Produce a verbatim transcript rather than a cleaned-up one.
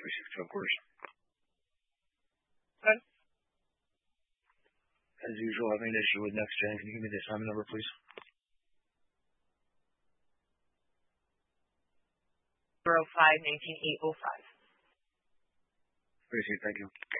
three six two, of course. Good. As usual, having an issue with next gen. Can you give me the assignment number, please? zero five nineteen eight oh five. Appreciate it. Thank you.